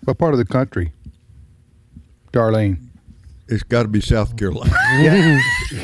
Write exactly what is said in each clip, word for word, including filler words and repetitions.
What part of the country, Darlene? It's got to be South Carolina. Yeah.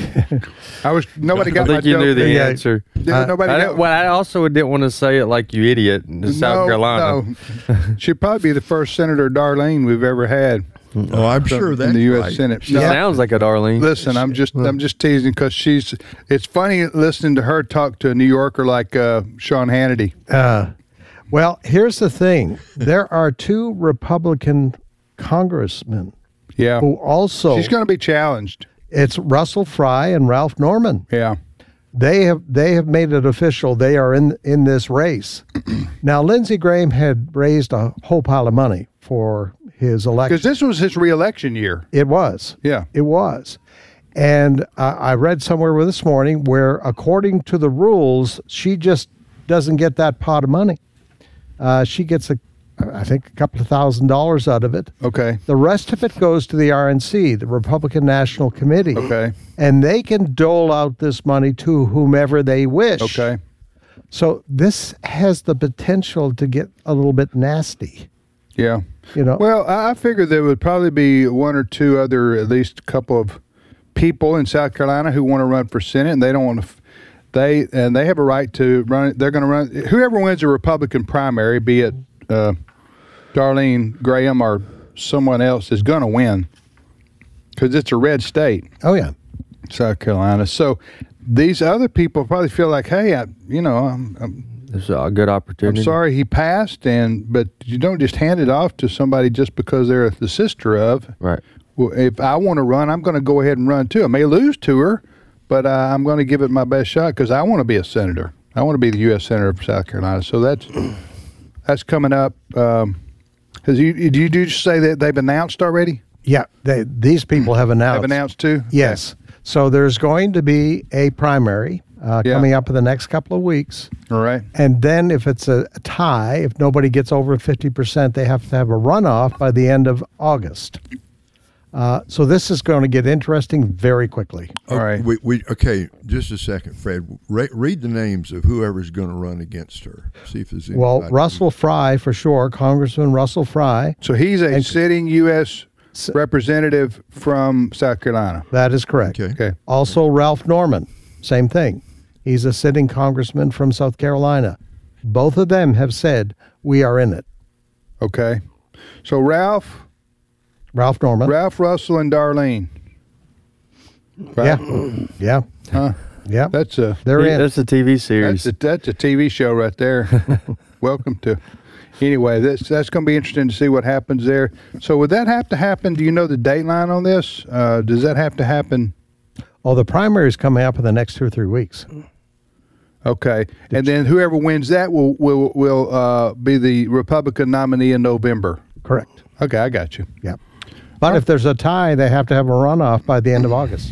I was nobody got I think my you joke. knew the Yeah. answer. Yeah, Uh, nobody I, got- didn't- well, I also didn't want to say it like you idiot in South no, Carolina. No. She'd probably be the first Senator Darlene we've ever had. Oh, I'm sure that's in the U S right. Senate. She No, sounds like a Darlene. listen, I'm just I'm just teasing because she's. It's funny listening to her talk to a New Yorker like uh, Sean Hannity. Uh, well, here's the thing. There are two Republican congressmen Yeah, who also, she's going to be challenged. it's Russell Fry and Ralph Norman. Yeah, They have they have made it official. They are in in this race. Now, Lindsey Graham had raised a whole pile of money for his election. because this was his reelection year. It was. Yeah, It was. And uh, I read somewhere this morning where, according to the rules, she just doesn't get that pot of money. Uh, she gets, a, I think, a couple of thousand dollars out of it. okay, The rest of it goes to the R N C, the Republican National Committee. okay, And they can dole out this money to whomever they wish. okay. So this has the potential to get a little bit nasty. Yeah. You know? Well, I I figured there would probably be one or two other, at least a couple of people in South Carolina who want to run for Senate, and they don't want to. They and they have a right to run. They're going to run. Whoever wins a Republican primary, be it uh, Darlene Graham or someone else, is going to win because it's a red state, Oh, yeah. South Carolina. So these other people probably feel like, hey, I, you know, I'm, I'm It's a good opportunity. I'm sorry he passed, and but you don't just hand it off to somebody just because they're the sister of. Right. Well, if I want to run, I'm going to go ahead and run too. I may lose to her, but uh, I'm going to give it my best shot because I want to be a senator. I want to be the U S Senator of South Carolina. So that's that's coming up. Um, has you did you just say that they've announced already? Yeah. They, these people have announced. Have announced too? Yes. So there's going to be a primary uh, Yeah. coming up in the next couple of weeks. All right. And then if it's a tie, if nobody gets over fifty percent, they have to have a runoff by the end of August. Uh, so this is going to get interesting very quickly. All right. We, we okay. Just a second, Fred. Re- read the names of whoever's going to run against her. See if there's Well, anybody- Russell Fry, for sure, Congressman Russell Fry. So he's a And- sitting U S representative from South Carolina. That is correct. Okay. Okay. Also, Ralph Norman, same thing. He's a sitting congressman from South Carolina. Both of them have said, we are in it. Okay. So Ralph, Ralph Norman. Ralph Russell, and Darlene. Right? Yeah. Yeah. Huh? Yeah. That's a They're in. That's a T V series. that's a, that's a T V show right there. Welcome to. Anyway, that's that's going to be interesting to see what happens there. So would that have to happen? Do you know the dateline on this? Uh, does that have to happen? Oh, the primary is coming up in the next two or three weeks. Okay, and then whoever wins that will will will uh, be the Republican nominee in November. Correct. Okay, I got you. Yeah. But if there's a tie, they have to have a runoff by the end of August.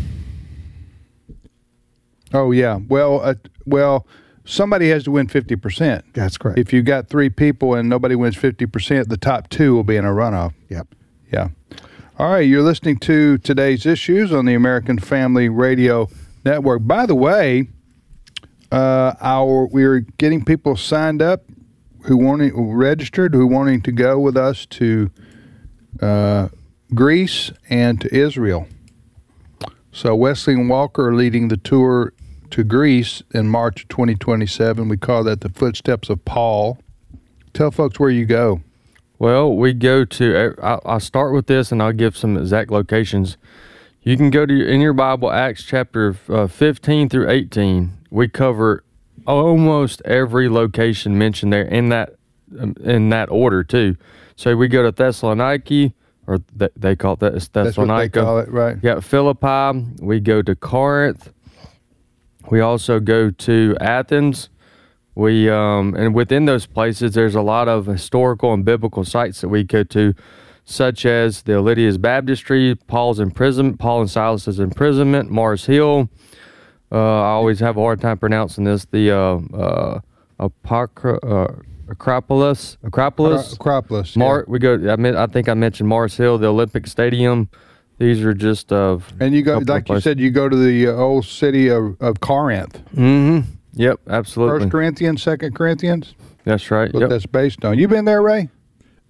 Oh yeah. Well, uh, well, somebody has to win fifty percent. That's correct. If you got three people and nobody wins fifty percent, the top two will be in a runoff. Yep. Yeah. All right, you're listening to Today's Issues on the American Family Radio Network. By the way, uh, our we're getting people signed up who wanting registered who wanting to go with us to uh, Greece and to Israel. So Wesley and Walker are leading the tour to Greece in March of twenty twenty-seven. We call that the Footsteps of Paul. Tell folks where you go. Well, we go to, I'll I'll start with this and I'll give some exact locations. You can go to, your, in your Bible, Acts chapter uh, fifteen through eighteen. We cover almost every location mentioned there in that um, in that order, too. So we go to Thessaloniki, or th- they call it that, it's That's what they Thessalonica. call it, right? Yeah, Philippi. We go to Corinth. We also go to Athens. We um, and within those places, there's a lot of historical and biblical sites that we go to, such as the Lydia's Baptistry, Paul's imprisonment, Paul and Silas's imprisonment, Mars Hill. Uh, I always have a hard time pronouncing this. The uh, uh, Apocry- uh, Acropolis, Acropolis, Acropolis. Mar. We go. I mean, I think I mentioned Mars Hill, the Olympic Stadium. These are just of. And you go, couple of like you places. said, you go to the uh, old city of, of Corinth. Mm-hmm. Yep, absolutely. First Corinthians, Second Corinthians. That's right. What Yep. that's based on. You been there, Ray?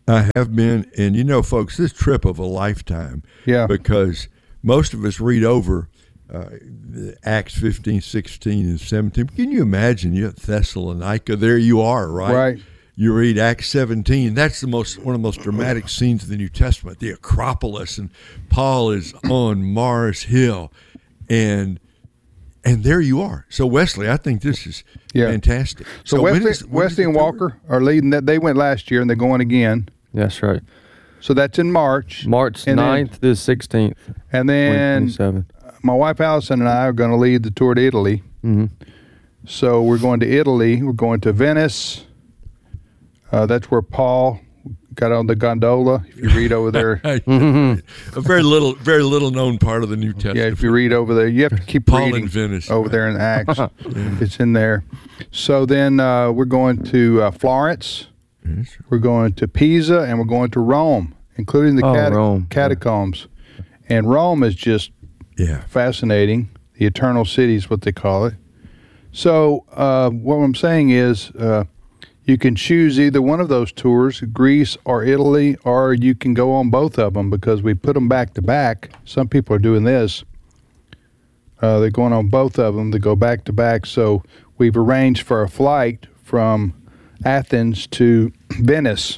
I have been, and you know, folks, this trip of a lifetime. Yeah. Because most of us read over uh, Acts fifteen, sixteen, and seventeen. Can you imagine? You're at Thessalonica. There you are, right? Right. You read Acts seventeen. That's the most one of the most dramatic scenes of the New Testament, the Acropolis, and Paul is on Mars Hill, and and there you are. So Wesley, I think this is Yeah. fantastic. So, when Wesley, is- when is Wesley the and tour? Walker are leading that. They went last year and they're going again. That's right. So that's in March. March And then- ninth to sixteenth, And then twenty twenty-seven. my wife Allison and I are going to lead the tour to Italy. Mm-hmm. So we're going to Italy. We're going to Venice. Uh, that's where Paul got on the gondola. If you read over there, A very little, very little known part of the New Testament. yeah. If you read over there, you have to keep Paul reading in Venice. over there in Acts. It's in there. So then uh, we're going to uh, Florence. Yes. We're going to Pisa, and we're going to Rome, including the Oh, cata- Rome. catacombs. And Rome is just Yeah. fascinating. The Eternal City is what they call it. So uh, what I'm saying is uh, you can choose either one of those tours, Greece or Italy, or you can go on both of them because we put them back to back. Some people are doing this. Uh, they're going on both of them. They go back to back. So we've arranged for a flight from Athens to Venice.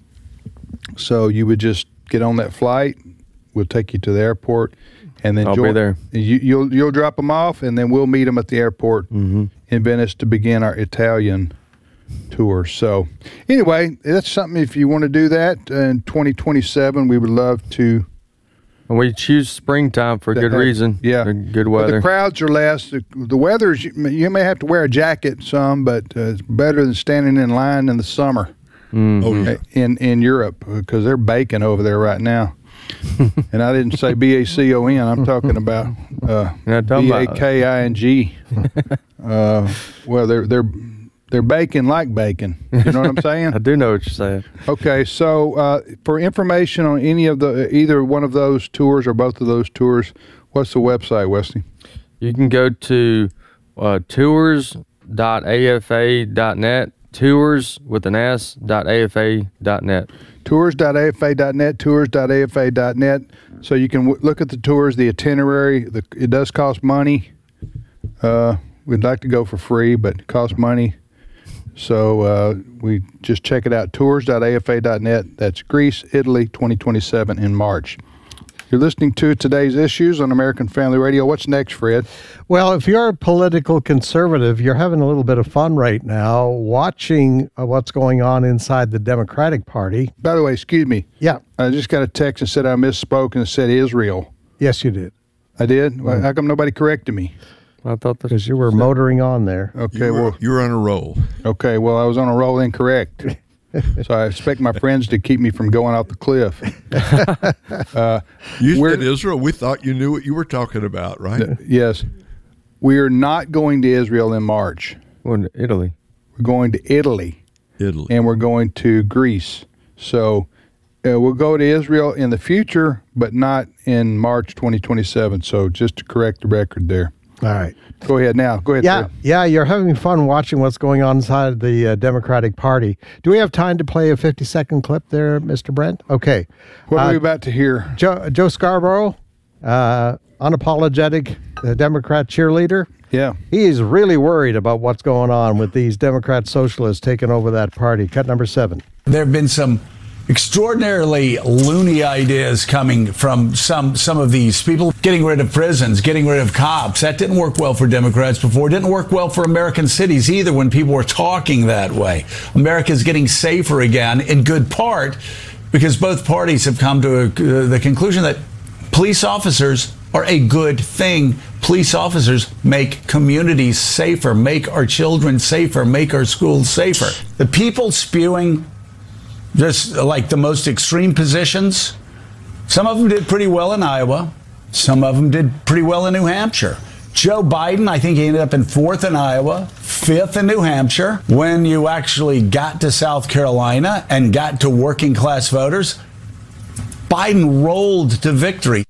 So you would just get on that flight. We'll take you to the airport, and then I'll join- be there. You, you'll you'll drop them off, and then we'll meet them at the airport Mm-hmm. in Venice to begin our Italian tour. So anyway, that's something. If you want to do that in twenty twenty-seven, we would love to. And we choose springtime for good That- reason. yeah. For good Well, weather. the crowds are less. The, the weather's you, you may have to wear a jacket some, but uh, it's better than standing in line in the summer Mhm. Oh, yeah. in in Europe because they're baking over there right now. And I didn't say B A C O N. I'm talking about uh, You're not talking B A about- K I N G. Uh, well, they're they're they're baking like bacon. You know what I'm saying? I do know what you're saying. Okay, so uh, for information on any of the either one of those tours or both of those tours, what's the website, Wesley? You can go to uh, tours dot A F A dot net, tours with an S dot A F A dot net. tours dot A F A dot net, tours dot A F A dot net. So you can w- look at the tours, the itinerary. The, it does cost money. Uh, we'd like to go for free, but it costs money. So uh, we just check it out, tours dot A F A dot net. That's Greece, Italy, twenty twenty-seven in March. You're listening to Today's Issues on American Family Radio. What's next, Fred? Well, if you're a political conservative, you're having a little bit of fun right now watching uh, what's going on inside the Democratic Party. By the way, excuse me. Yeah. I just got a text and said I misspoke and said Israel. Yes, you did. I did? Well, how come nobody corrected me? I thought this Because you were motoring on there. Okay, You were, well, you were on a roll. okay, well, I was on a roll incorrect. So I expect my friends to keep me from going off the cliff. Uh, You We're- said Israel. We thought you knew what you were talking about, right? yes, we are not going to Israel in March. one, Italy. We're going to Italy, Italy. and we're going to Greece. So uh, we'll go to Israel in the future, but not in March twenty twenty-seven. So just to correct the record there. All right. Go ahead now. Go ahead. Yeah, Fred. yeah, you're having fun watching what's going on inside the uh, Democratic Party. Do we have time to play a fifty-second clip there, Mister Brent? Okay. What are Uh, we about to hear? Joe, Joe Scarborough, uh, unapologetic uh, Democrat cheerleader. Yeah. He is really worried about what's going on with these Democrat socialists taking over that party. Cut number seven. There have been some extraordinarily loony ideas coming from some some of these people. Getting rid of prisons, getting rid of cops. That didn't work well for Democrats before. Didn't work well for American cities either when people were talking that way. America's getting safer again, in good part because both parties have come to a, uh, the conclusion that police officers are a good thing. Police officers make communities safer, make our children safer, make our schools safer. The people spewing just like the most extreme positions, some of them did pretty well in Iowa. Some of them did pretty well in New Hampshire. Joe Biden, I think he ended up in fourth in Iowa, fifth in New Hampshire. When you actually got to South Carolina and got to working class voters, Biden rolled to victory.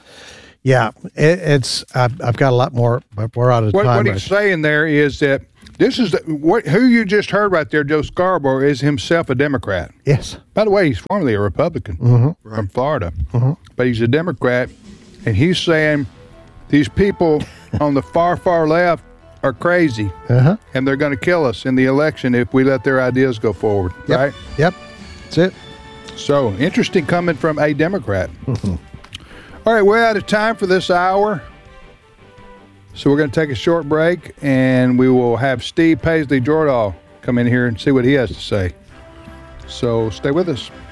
Yeah, it, it's. I've, I've got a lot more, but we're out of What, time. what right he's saying there is that This is the, what who you just heard right there, Joe Scarborough, is himself a Democrat. Yes. By the way, he's formerly a Republican Mm-hmm. from Florida, Mm-hmm. but he's a Democrat, and he's saying these people on the far, far left are crazy, Uh-huh. and they're going to kill us in the election if we let their ideas go forward, Yep. right? Yep. That's it. So, interesting coming from a Democrat. Mm-hmm. All right, we're out of time for this hour. So we're going to take a short break, and we will have Steve Paisley Jordahl come in here and see what he has to say. So stay with us.